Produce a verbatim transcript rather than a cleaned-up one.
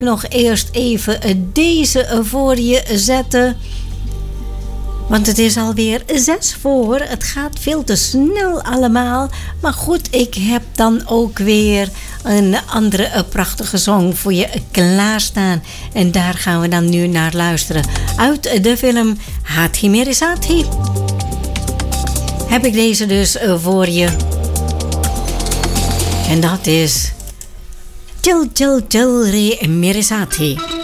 Nog eerst even deze voor je zetten. Want het is alweer zes voor. Het gaat veel te snel allemaal. Maar goed, ik heb dan ook weer een andere prachtige song voor je klaarstaan. En daar gaan we dan nu naar luisteren. Uit de film Hati Mere Sathi heb ik deze dus voor je. En dat is Chal Chal Chal Re Mere Sathi.